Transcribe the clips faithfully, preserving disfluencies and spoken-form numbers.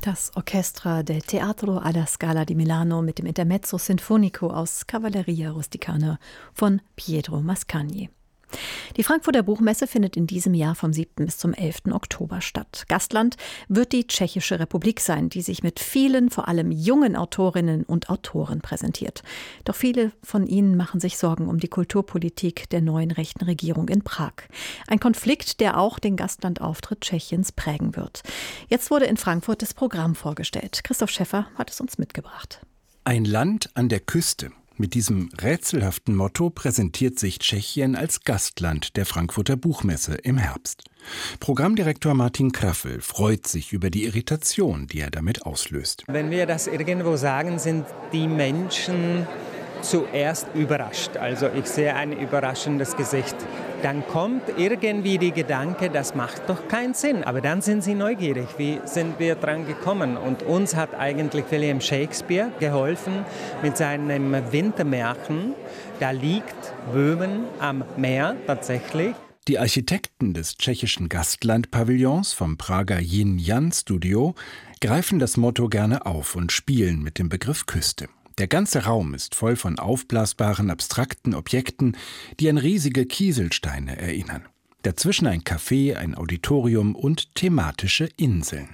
Das Orchestra del Teatro alla Scala di Milano mit dem Intermezzo Sinfonico aus Cavalleria Rusticana von Pietro Mascagni. Die Frankfurter Buchmesse findet in diesem Jahr vom siebten bis zum elften Oktober statt. Gastland wird die Tschechische Republik sein, die sich mit vielen, vor allem jungen Autorinnen und Autoren präsentiert. Doch viele von ihnen machen sich Sorgen um die Kulturpolitik der neuen rechten Regierung in Prag. Ein Konflikt, der auch den Gastlandauftritt Tschechiens prägen wird. Jetzt wurde in Frankfurt das Programm vorgestellt. Christoph Schäffer hat es uns mitgebracht. Ein Land an der Küste. Mit diesem rätselhaften Motto präsentiert sich Tschechien als Gastland der Frankfurter Buchmesse im Herbst. Programmdirektor Martin Kraffel freut sich über die Irritation, die er damit auslöst. Wenn wir das irgendwo sagen, sind die Menschen zuerst überrascht. Also ich sehe ein überraschendes Gesicht. Dann kommt irgendwie die Gedanke, das macht doch keinen Sinn. Aber dann sind sie neugierig. Wie sind wir dran gekommen? Und uns hat eigentlich William Shakespeare geholfen mit seinem Wintermärchen. Da liegt Böhmen am Meer tatsächlich. Die Architekten des tschechischen Gastland-Pavillons vom Prager Yin-Yan-Studio greifen das Motto gerne auf und spielen mit dem Begriff Küste. Der ganze Raum ist voll von aufblasbaren, abstrakten Objekten, die an riesige Kieselsteine erinnern. Dazwischen ein Café, ein Auditorium und thematische Inseln.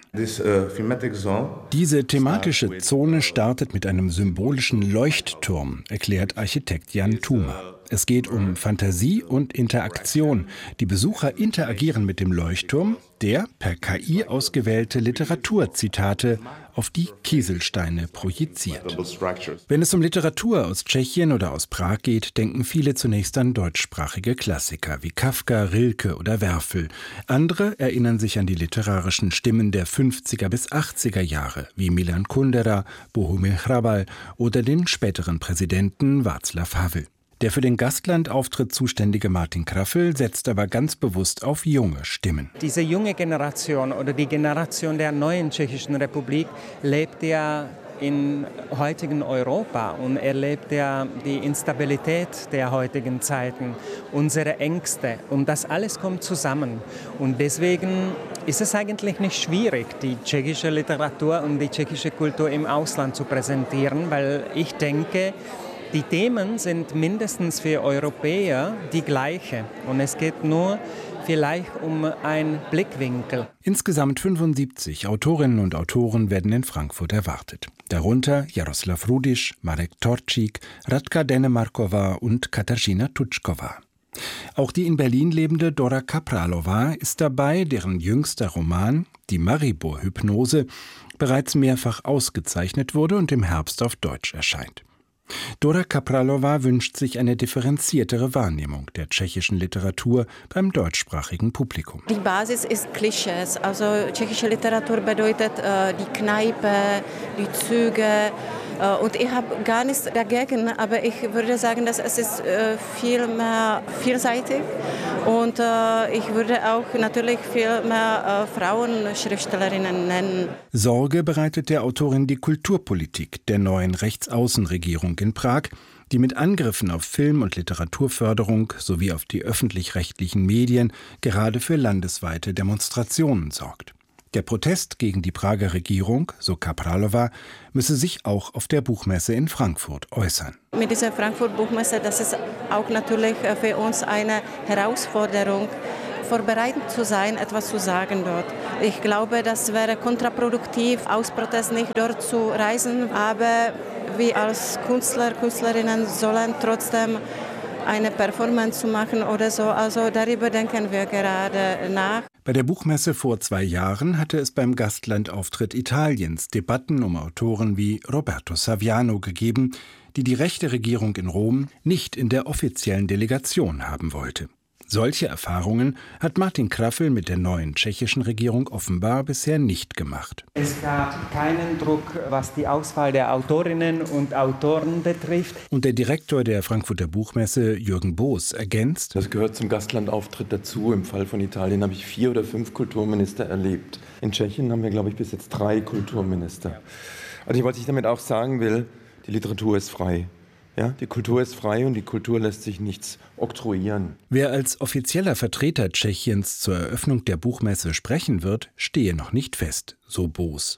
Diese thematische Zone startet mit einem symbolischen Leuchtturm, erklärt Architekt Jan Thuma. Es geht um Fantasie und Interaktion. Die Besucher interagieren mit dem Leuchtturm, der per K I ausgewählte Literaturzitate auf die Kieselsteine projiziert. Wenn es um Literatur aus Tschechien oder aus Prag geht, denken viele zunächst an deutschsprachige Klassiker wie Kafka, Rilke oder Werfel. Andere erinnern sich an die literarischen Stimmen der fünfziger bis achtziger Jahre, wie Milan Kundera, Bohumil Hrabal oder den späteren Präsidenten Václav Havel. Der für den Gastlandauftritt zuständige Martin Kraffel setzt aber ganz bewusst auf junge Stimmen. Diese junge Generation oder die Generation der neuen Tschechischen Republik lebt ja in heutigen Europa und erlebt ja die Instabilität der heutigen Zeiten, unsere Ängste, und das alles kommt zusammen. Und deswegen ist es eigentlich nicht schwierig, die tschechische Literatur und die tschechische Kultur im Ausland zu präsentieren, weil ich denke, die Themen sind mindestens für Europäer die gleiche. Und es geht nur vielleicht um einen Blickwinkel. Insgesamt fünfundsiebzig Autorinnen und Autoren werden in Frankfurt erwartet. Darunter Jaroslav Rudiš, Marek Torčík, Radka Denemarkova und Katarzyna Tutschkova. Auch die in Berlin lebende Dora Kapralova ist dabei, deren jüngster Roman, die Maribor-Hypnose, bereits mehrfach ausgezeichnet wurde und im Herbst auf Deutsch erscheint. Dora Kapralova wünscht sich eine differenziertere Wahrnehmung der tschechischen Literatur beim deutschsprachigen Publikum. Die Basis ist Klischees. Also tschechische Literatur bedeutet äh, die Kneipe, die Züge. Äh, und ich habe gar nichts dagegen, aber ich würde sagen, dass es ist äh, viel mehr vielseitig. Und äh, ich würde auch natürlich viel mehr äh, Frauenschriftstellerinnen nennen. Sorge bereitet der Autorin die Kulturpolitik der neuen Rechtsaußenregierung in Prag, die mit Angriffen auf Film- und Literaturförderung sowie auf die öffentlich-rechtlichen Medien gerade für landesweite Demonstrationen sorgt. Der Protest gegen die Prager Regierung, so Kapralova, müsse sich auch auf der Buchmesse in Frankfurt äußern. Mit dieser Frankfurt-Buchmesse, das ist auch natürlich für uns eine Herausforderung, vorbereitet zu sein, etwas zu sagen dort. Ich glaube, das wäre kontraproduktiv, aus Protest nicht dort zu reisen, aber wir als Künstler, Künstlerinnen sollen trotzdem eine Performance zu machen oder so. Also darüber denken wir gerade nach. Bei der Buchmesse vor zwei Jahren hatte es beim Gastlandauftritt Italiens Debatten um Autoren wie Roberto Saviano gegeben, die die rechte Regierung in Rom nicht in der offiziellen Delegation haben wollte. Solche Erfahrungen hat Martin Kraffel mit der neuen tschechischen Regierung offenbar bisher nicht gemacht. Es gab keinen Druck, was die Auswahl der Autorinnen und Autoren betrifft. Und der Direktor der Frankfurter Buchmesse, Jürgen Boos, ergänzt: Das gehört zum Gastlandauftritt dazu. Im Fall von Italien habe ich vier oder fünf Kulturminister erlebt. In Tschechien haben wir, glaube ich, bis jetzt drei Kulturminister. Also was ich damit auch sagen will, die Literatur ist frei. Ja, die Kultur ist frei und die Kultur lässt sich nichts oktroyieren. Wer als offizieller Vertreter Tschechiens zur Eröffnung der Buchmesse sprechen wird, stehe noch nicht fest, so Boos.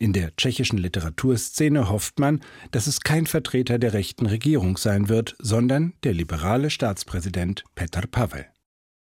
In der tschechischen Literaturszene hofft man, dass es kein Vertreter der rechten Regierung sein wird, sondern der liberale Staatspräsident Petr Pavel.